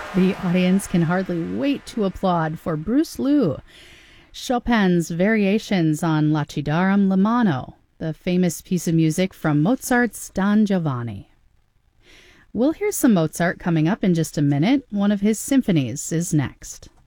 The audience can hardly wait to applaud for Bruce Lou, Chopin's variations on Lacidarum Lamano, the famous piece of music from Mozart's Don Giovanni. We'll hear some Mozart coming up in just a minute. One of his symphonies is next.